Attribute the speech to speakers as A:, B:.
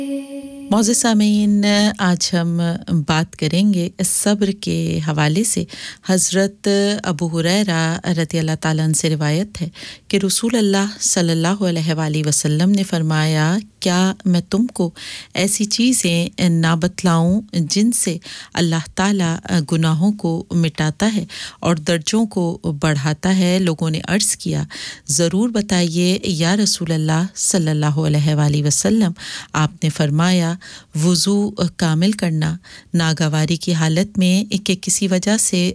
A: मौज़ूद सामीन, आज हम बात करेंगे सब्र के हवाले से। हज़रत अबू हुरैरा रज़ी अल्लाह ताला अन्हु से रिवायत है कि रसूल अल्लाह सल्लल्लाहु अलैहि वसल्लम ने फरमाया, क्या मैं तुमको ऐसी चीज़ें ना बतलाऊं जिनसे अल्लाह ताला गुनाहों को मिटाता है और दर्जों को बढ़ाता है। लोगों ने अर्ज़ किया, ज़रूर बताइए या रसूल अल्लाह सल्लल्लाहु अलैहि वसल्लम। आपने फरमाया, वुज़ू कामिल करना, नागवारी की हालत में कि किसी वजह से